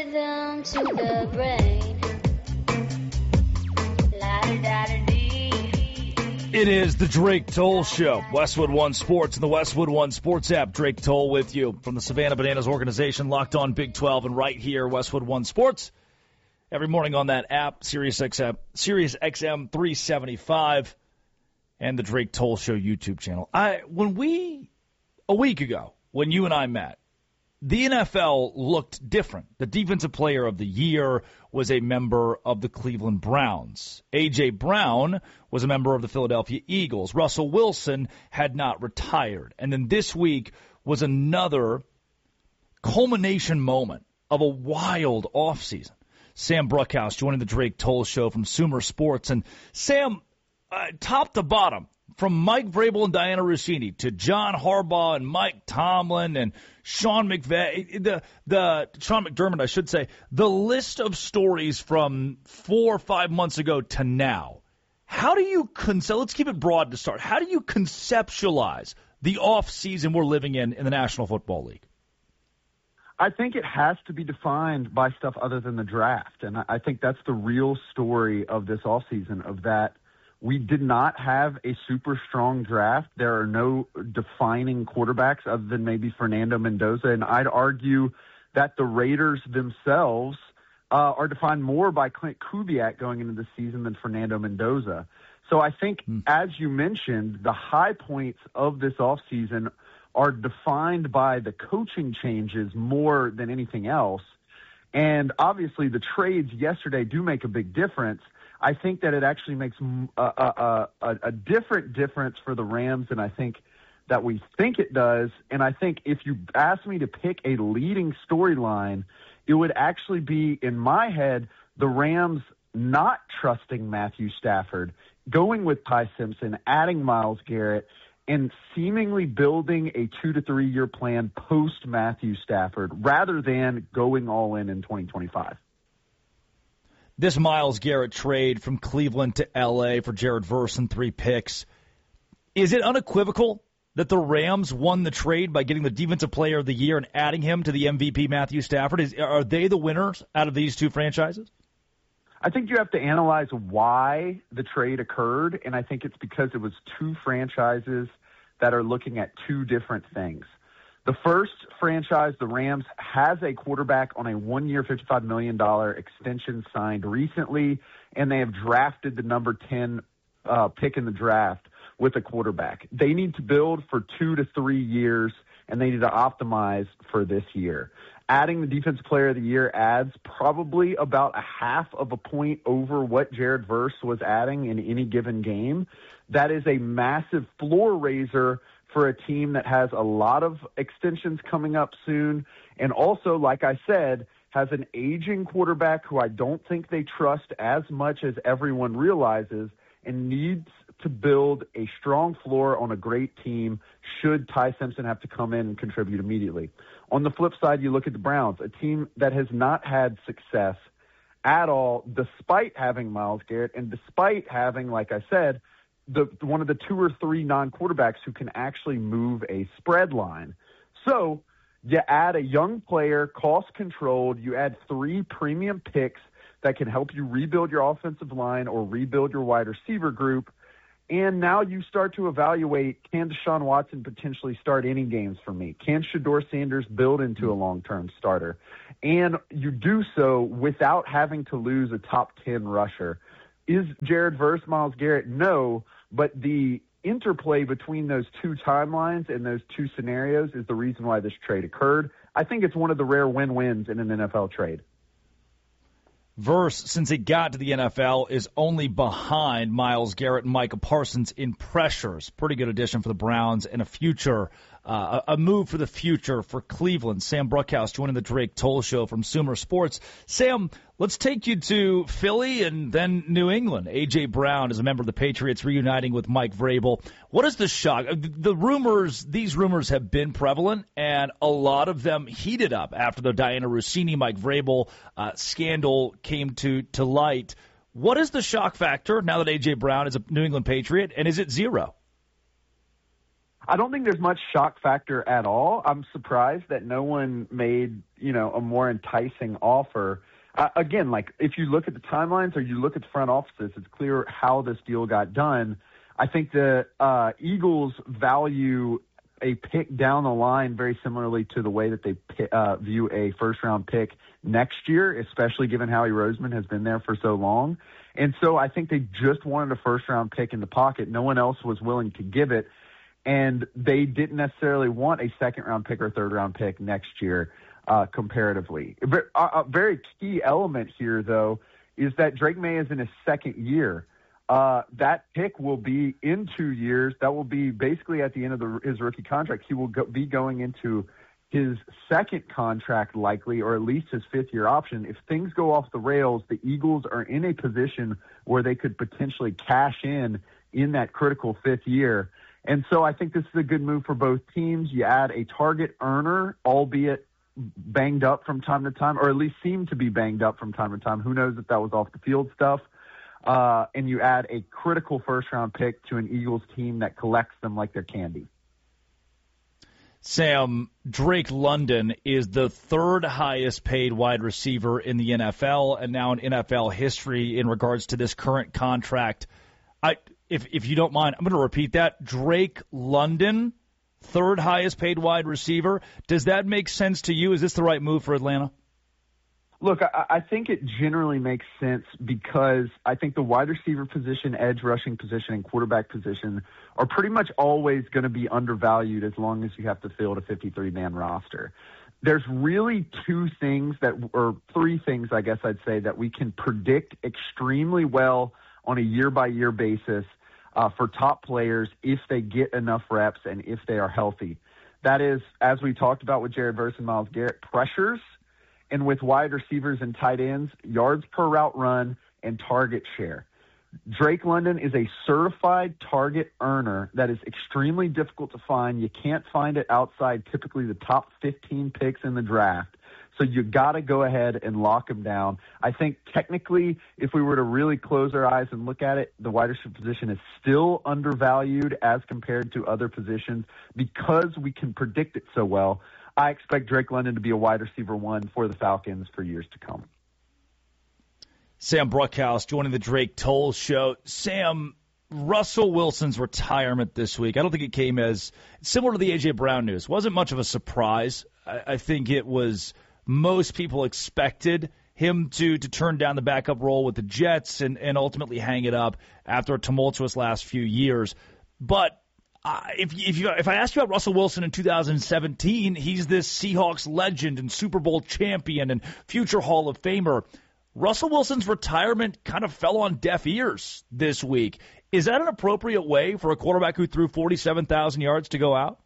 Rhythm to the brain. La-da-da-da-dee. It is the Drake Toll Show. Westwood One Sports and the Westwood One Sports app. Drake Toll with you from the Savannah Bananas organization, Locked On Big 12, and right here, Westwood One Sports. Every morning on that app, Sirius XM 375, and the Drake Toll Show YouTube channel. A week ago, when you and I met, the NFL looked different. The Defensive Player of the Year was a member of the Cleveland Browns. A.J. Brown was a member of the Philadelphia Eagles. Russell Wilson had not retired. And then this week was another culmination moment of a wild offseason. Sam Bruckhouse joining the Drake Toll Show from Sumer Sports. And Sam, top to bottom, from Mike Vrabel and Diana Rossini to John Harbaugh and Mike Tomlin and Sean McVay, Sean McDermott, I should say, the list of stories from 4 or 5 months ago to now. How do you let's keep it broad to start. How do you conceptualize the off season we're living in the National Football League? I think it has to be defined by stuff other than the draft, and I think that's the real story of this offseason, of that we did not have a super strong draft. There are no defining quarterbacks other than maybe Fernando Mendoza. And I'd argue that the Raiders themselves are defined more by Clint Kubiak going into the season than Fernando Mendoza. So I think, as you mentioned, the high points of this offseason are defined by the coaching changes more than anything else. And obviously the trades yesterday do make a big difference. I think that it actually makes a different difference for the Rams than I think that we think it does. And I think if you ask me to pick a leading storyline, it would actually be, in my head, the Rams not trusting Matthew Stafford, going with Ty Simpson, adding Myles Garrett, and seemingly building a 2 to 3 year plan post Matthew Stafford rather than going all in 2025. This Myles Garrett trade from Cleveland to L.A. for Jared Verse and 3 picks, is it unequivocal that the Rams won the trade by getting the Defensive Player of the Year and adding him to the MVP Matthew Stafford? Are they the winners out of these two franchises? I think you have to analyze why the trade occurred, and I think it's because it was two franchises that are looking at two different things. The first franchise, the Rams, has a quarterback on a 1-year, $55 million extension signed recently, and they have drafted the number 10 pick in the draft with a quarterback. They need to build for 2 to 3 years, and they need to optimize for this year. Adding the Defensive Player of the Year adds probably about a half of a point over what Jared Verse was adding in any given game. That is a massive floor raiser for a team that has a lot of extensions coming up soon, and also, like I said, has an aging quarterback who I don't think they trust as much as everyone realizes, and needs to build a strong floor on a great team should Ty Simpson have to come in and contribute immediately. On the flip side, you look at the Browns, a team that has not had success at all despite having Myles Garrett and despite having, like I said, one of the 2 or 3 non-quarterbacks who can actually move a spread line. So you add a young player, cost-controlled, you add 3 premium picks that can help you rebuild your offensive line or rebuild your wide receiver group, and now you start to evaluate, can Deshaun Watson potentially start any games for me? Can Shedeur Sanders build into a long-term starter? And you do so without having to lose a top 10 rusher. Is Jared Verse Myles Garrett? No, but the interplay between those two timelines and those two scenarios is the reason why this trade occurred. I think it's one of the rare win-wins in an NFL trade. Verse, since he got to the NFL, is only behind Myles Garrett and Micah Parsons in pressures. Pretty good addition for the Browns and a move for the future for Cleveland. Sam Bruckhouse joining the Drake Toll Show from Sumer Sports. Sam, let's take you to Philly and then New England. A.J. Brown is a member of the Patriots reuniting with Mike Vrabel. What is the shock? These rumors have been prevalent, and a lot of them heated up after the Diana Rossini, Mike Vrabel scandal came to light. What is the shock factor now that A.J. Brown is a New England Patriot, and is it zero? I don't think there's much shock factor at all. I'm surprised that no one made, a more enticing offer. Again, like if you look at the timelines or you look at the front offices, it's clear how this deal got done. I think the Eagles value a pick down the line very similarly to the way that they view a first-round pick next year, especially given Howie Roseman has been there for so long. And so I think they just wanted a first-round pick in the pocket. No one else was willing to give it, and they didn't necessarily want a second-round pick or third-round pick next year comparatively. A very key element here, though, is that Drake Maye is in his second year. That pick will be in 2 years. That will be basically at the end of his rookie contract. He will be going into his second contract likely, or at least his fifth-year option. If things go off the rails, the Eagles are in a position where they could potentially cash in that critical fifth year. And so I think this is a good move for both teams. You add a target earner, albeit banged up from time to time, or at least seemed to be banged up from time to time. Who knows if that was off the field stuff. And you add a critical first-round pick to an Eagles team that collects them like they're candy. Sam, Drake London is the third highest paid wide receiver in the NFL and now in NFL history in regards to this current contract. If you don't mind, I'm going to repeat that. Drake London, third highest paid wide receiver. Does that make sense to you? Is this the right move for Atlanta? Look, I think it generally makes sense because I think the wide receiver position, edge rushing position, and quarterback position are pretty much always going to be undervalued as long as you have to field a 53-man roster. There's really three things, I guess I'd say, that we can predict extremely well on a year-by-year basis for top players if they get enough reps and if they are healthy. That is, as we talked about with Jared Verse and Myles Garrett, pressures, and with wide receivers and tight ends, yards per route run and target share. Drake London is a certified target earner that is extremely difficult to find. You can't find it outside typically the top 15 picks in the draft. So you got to go ahead and lock him down. I think technically, if we were to really close our eyes and look at it, the wide receiver position is still undervalued as compared to other positions because we can predict it so well. I expect Drake London to be a wide receiver one for the Falcons for years to come. Sam Bruckhouse joining the Drake Toll Show. Sam, Russell Wilson's retirement this week, I don't think it came as similar to the A.J. Brown news. Wasn't much of a surprise. I think it was most people expected him to turn down the backup role with the Jets and ultimately hang it up after a tumultuous last few years. But if I asked you about Russell Wilson in 2017, he's this Seahawks legend and Super Bowl champion and future Hall of Famer. Russell Wilson's retirement kind of fell on deaf ears this week. Is that an appropriate way for a quarterback who threw 47,000 yards to go out?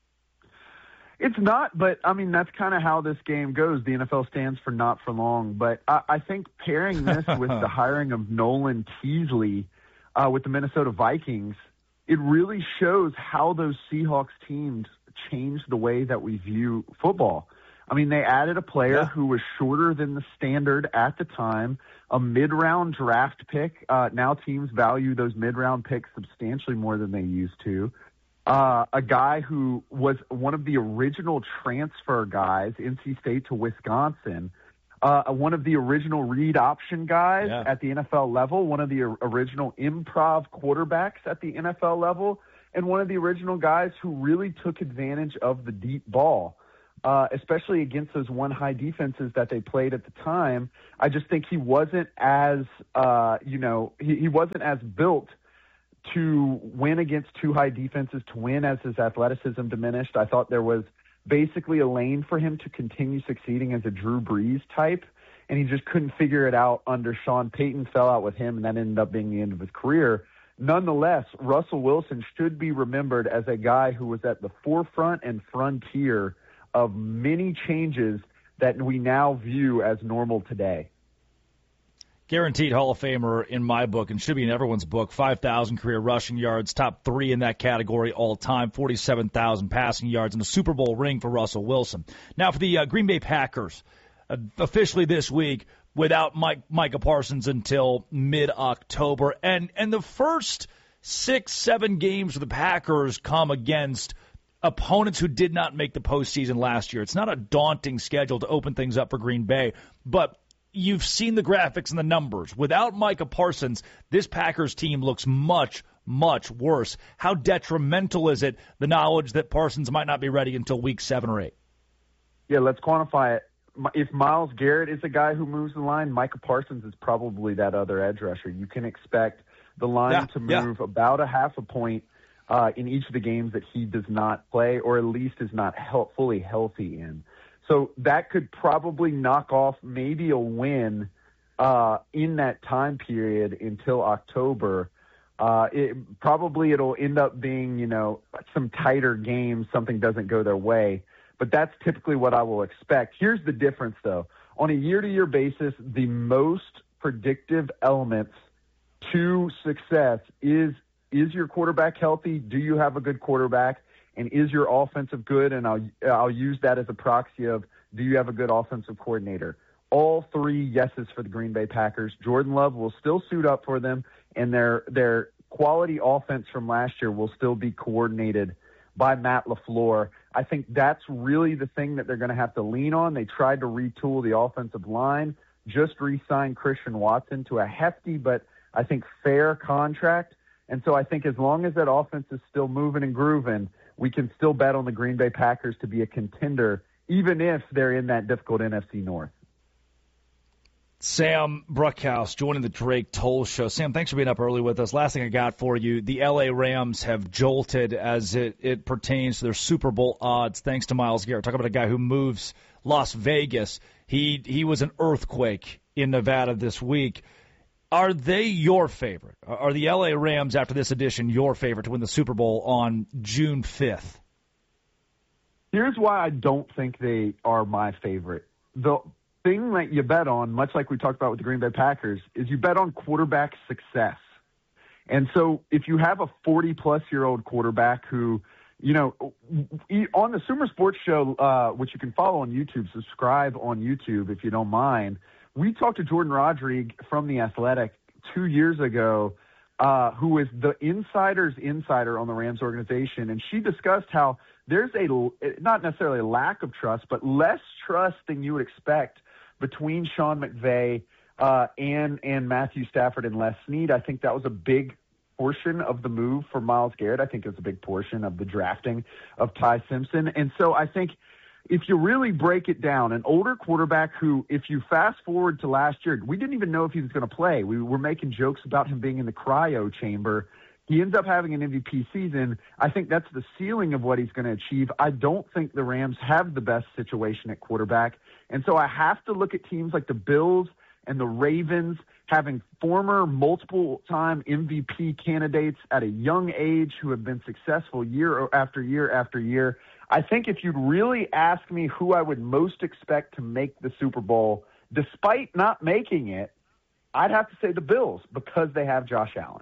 It's not, but, that's kind of how this game goes. The NFL stands for not for long. But I think pairing this with the hiring of Nolan Teasley with the Minnesota Vikings, it really shows how those Seahawks teams changed the way that we view football. They added a player who was shorter than the standard at the time, a mid-round draft pick. Now teams value those mid-round picks substantially more than they used to. A guy who was one of the original transfer guys, NC State to Wisconsin, one of the original read option guys at the NFL level, one of the original improv quarterbacks at the NFL level, and one of the original guys who really took advantage of the deep ball, especially against those one-high defenses that they played at the time. I just think he wasn't as, he wasn't as built to win against two high defenses, to win as his athleticism diminished. I thought there was basically a lane for him to continue succeeding as a Drew Brees type, and he just couldn't figure it out under Sean Payton, fell out with him, and that ended up being the end of his career. Nonetheless, Russell Wilson should be remembered as a guy who was at the forefront and frontier of many changes that we now view as normal today. Guaranteed Hall of Famer in my book, and should be in everyone's book. 5,000 career rushing yards, top three in that category all time, 47,000 passing yards, and a Super Bowl ring for Russell Wilson. Now for the Green Bay Packers, officially this week, without Micah Parsons until mid-October. And the first 6-7 games where the Packers come against opponents who did not make the postseason last year. It's not a daunting schedule to open things up for Green Bay, but you've seen the graphics and the numbers. Without Micah Parsons, this Packers team looks much, much worse. How detrimental is it, the knowledge that Parsons might not be ready until week 7 or 8? Yeah, let's quantify it. If Myles Garrett is the guy who moves the line, Micah Parsons is probably that other edge rusher. You can expect the line to move about a half a point in each of the games that he does not play, or at least is not fully healthy in. So that could probably knock off maybe a win in that time period until October. It'll end up being, some tighter games, something doesn't go their way. But that's typically what I will expect. Here's the difference, though. On a year-to-year basis, the most predictive elements to success is your quarterback healthy? Do you have a good quarterback? And is your offensive good? And I'll use that as a proxy of, do you have a good offensive coordinator? All 3 yeses for the Green Bay Packers. Jordan Love will still suit up for them, and their quality offense from last year will still be coordinated by Matt LaFleur. I think that's really the thing that they're going to have to lean on. They tried to retool the offensive line, just re-signed Christian Watson to a hefty but I think fair contract. And so I think as long as that offense is still moving and grooving, we can still bet on the Green Bay Packers to be a contender, even if they're in that difficult NFC North. Sam Bruckhaus joining the Drake Toll Show. Sam, thanks for being up early with us. Last thing I got for you, the L.A. Rams have jolted as it pertains to their Super Bowl odds thanks to Myles Garrett. Talk about a guy who moves Las Vegas. He was an earthquake in Nevada this week. Are they your favorite? Are the L.A. Rams, after this edition, your favorite to win the Super Bowl on June 5th? Here's why I don't think they are my favorite. The thing that you bet on, much like we talked about with the Green Bay Packers, is you bet on quarterback success. And so if you have a 40-plus-year-old quarterback who, on the Sumer Sports Show, which you can follow on YouTube, subscribe on YouTube if you don't mind, we talked to Jordan Rodrigue from The Athletic 2 years ago, who is the insider's insider on the Rams organization, and she discussed how there's not necessarily a lack of trust, but less trust than you would expect between Sean McVay and Matthew Stafford and Les Snead. I think that was a big portion of the move for Myles Garrett. I think it was a big portion of the drafting of Ty Simpson. And so I think if you really break it down, an older quarterback who, if you fast forward to last year, we didn't even know if he was going to play. We were making jokes about him being in the cryo chamber. He ends up having an MVP season. I think that's the ceiling of what he's going to achieve. I don't think the Rams have the best situation at quarterback. And so I have to look at teams like the Bills and the Ravens having former multiple-time MVP candidates at a young age who have been successful year after year after year. I think if you'd really ask me who I would most expect to make the Super Bowl, despite not making it, I'd have to say the Bills because they have Josh Allen.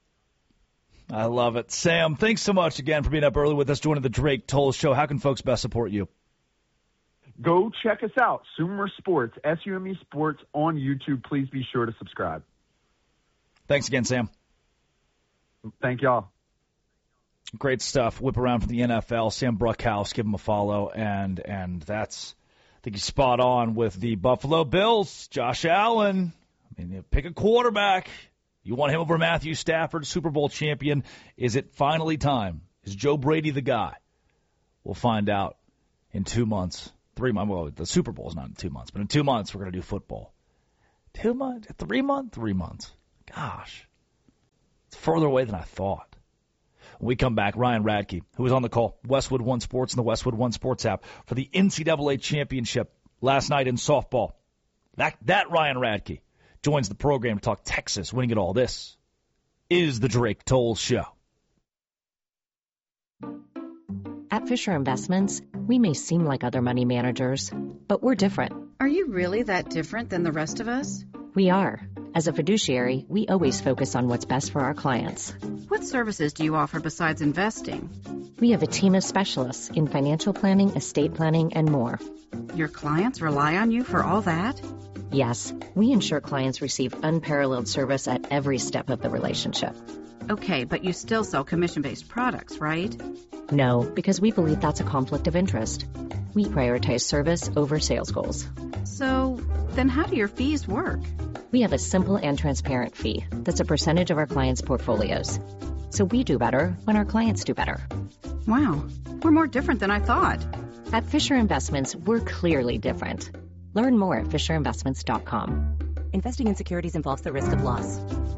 I love it. Sam, thanks so much again for being up early with us, joining the Drake Toll Show. How can folks best support you? Go check us out, Sumer Sports, SUME Sports on YouTube. Please be sure to subscribe. Thanks again, Sam. Thank y'all. Great stuff. Whip around from the NFL. Sam Bruckhaus, give him a follow. And that's, I think he's spot on with the Buffalo Bills. Josh Allen. I mean, pick a quarterback. You want him over Matthew Stafford, Super Bowl champion. Is it finally time? Is Joe Brady the guy? We'll find out in 2 months. 3 months. Well, the Super Bowl is not in 2 months, but in 2 months we're going to do football. 2 months? 3 months? 3 months. Gosh. It's further away than I thought. When we come back, Ryan Radke, who was on the call, Westwood One Sports and the Westwood One Sports app for the NCAA championship last night in softball. That Ryan Radke joins the program to talk Texas winning it all. This is the Drake Toll Show. At Fisher Investments, we may seem like other money managers, but we're different. Are you really that different than the rest of us? We are. As a fiduciary, we always focus on what's best for our clients. What services do you offer besides investing? We have a team of specialists in financial planning, estate planning, and more. Your clients rely on you for all that? Yes, we ensure clients receive unparalleled service at every step of the relationship. Okay, but you still sell commission-based products, right? No, because we believe that's a conflict of interest. We prioritize service over sales goals. So, then how do your fees work? We have a simple and transparent fee that's a percentage of our clients' portfolios. So we do better when our clients do better. Wow, we're more different than I thought. At Fisher Investments, we're clearly different. Learn more at FisherInvestments.com. Investing in securities involves the risk of loss.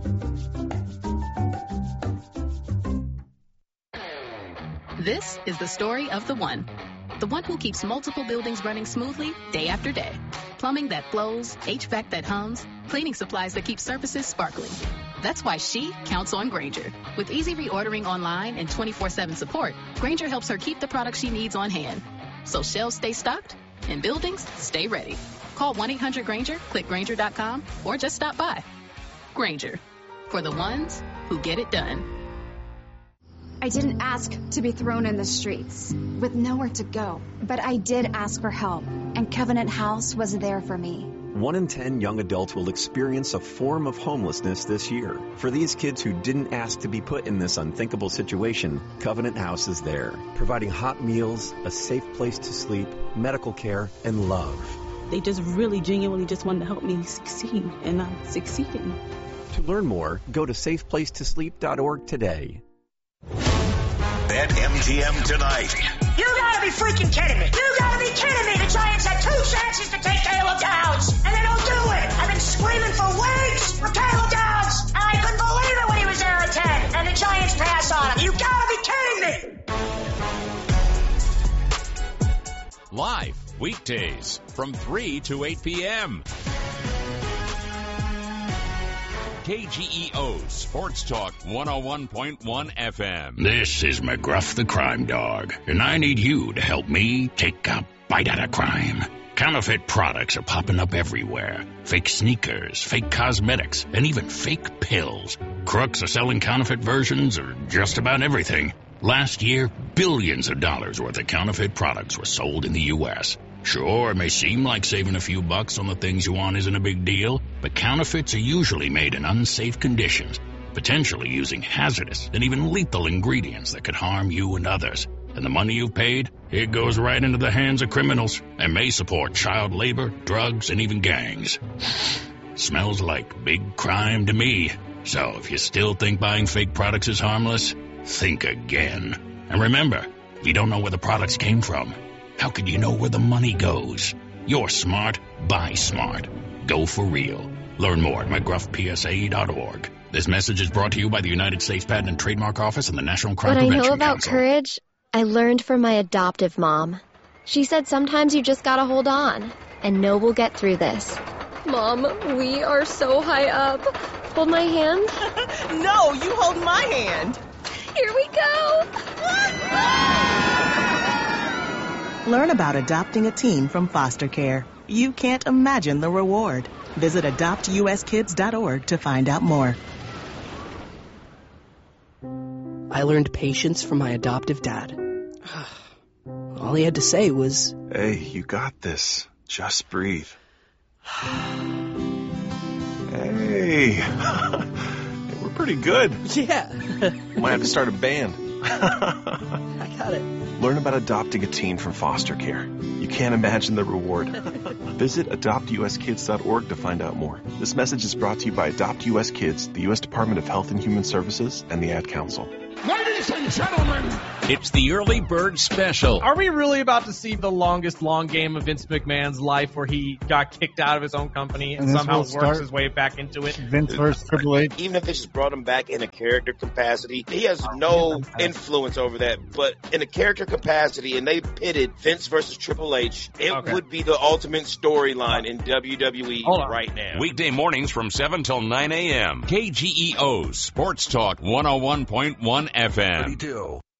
This is the story of the one who keeps multiple buildings running smoothly day after day. Plumbing that flows, HVAC that hums, cleaning supplies that keep surfaces sparkling. That's why she counts on Grainger. With easy reordering online and 24/7 support, Grainger helps her keep the products she needs on hand. So shelves stay stocked and buildings stay ready. Call 1-800-GRAINGER, click Grainger.com, or just stop by. Grainger, for the ones who get it done. I didn't ask to be thrown in the streets with nowhere to go, but I did ask for help, and Covenant House was there for me. 1 in 10 young adults will experience a form of homelessness this year. For these kids who didn't ask to be put in this unthinkable situation, Covenant House is there, providing hot meals, a safe place to sleep, medical care, and love. They just really genuinely just wanted to help me succeed, and I'm succeeding. To learn more, go to safeplacetosleep.org today. Bet MGM tonight. You gotta be freaking kidding me. You gotta be kidding me. The Giants had 2 chances to take Caleb Downs, and they don't do it. I've been screaming for weeks for Caleb Downs, and I couldn't believe it when he was there at 10, and the Giants pass on him. You gotta be kidding me. Live weekdays from 3 to 8 p.m. KGEO Sports Talk 101.1 FM. This is McGruff the Crime Dog, and I need you to help me take a bite out of crime. Counterfeit products are popping up everywhere. Fake sneakers, fake cosmetics, and even fake pills. Crooks are selling counterfeit versions of just about everything. Last year, billions of dollars worth of counterfeit products were sold in the U.S. Sure, it may seem like saving a few bucks on the things you want isn't a big deal, but counterfeits are usually made in unsafe conditions, potentially using hazardous and even lethal ingredients that could harm you and others. And the money you've paid, it goes right into the hands of criminals and may support child labor, drugs, and even gangs. Smells like big crime to me. So if you still think buying fake products is harmless, think again. And remember, if you don't know where the products came from, how could you know where the money goes? You're smart, buy smart. Go for real. Learn more at McGruffPSA.org. This message is brought to you by the United States Patent and Trademark Office and the National Crime Prevention Council. What I know about courage, I learned from my adoptive mom. She said sometimes you just gotta hold on and know we'll get through this. Mom, we are so high up. Hold my hand. No, you hold my hand. Here we go. Learn about adopting a teen from foster care. You can't imagine the reward. Visit adoptuskids.org to find out more. I learned patience from my adoptive dad. All he had to say was, "Hey, you got this. Just breathe." Hey, we're pretty good. Yeah. Might have to start a band. I got it. Learn about adopting a teen from foster care. You can't imagine the reward. Visit adoptuskids.org to find out more. This message is brought to you by Adopt US Kids, the U.S. Department of Health and Human Services, and the Ad Council. Ladies and gentlemen, it's the Early Bird Special. Are we really about to see the longest long game of Vince McMahon's life where he got kicked out of his own company and somehow works his way back into it? Vince versus Triple H. Even if they just brought him back in a character capacity, he has no influence over that. But in a character capacity, and they pitted Vince versus Triple H, it would be the ultimate storyline in WWE right now. Weekday mornings from 7 till 9 a.m. KGEO Sports Talk 101.1 FM.